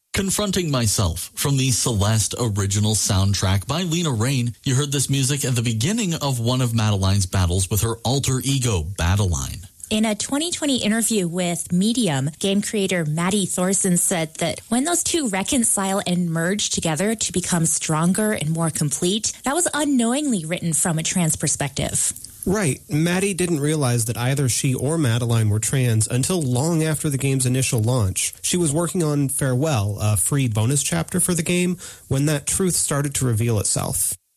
Confronting Myself from the Celeste original soundtrack by Lena Raine. You heard this music at the beginning of one of Madeline's battles with her alter ego, Badeline. In a 2020 interview with Medium, game creator Maddie Thorson said that when those two reconcile and merge together to become stronger and more complete, that was unknowingly written from a trans perspective. Right. Maddie didn't realize that either she or Madeline were trans until long after the game's initial launch. She was working on Farewell, a free bonus chapter for the game, when that truth started to reveal itself.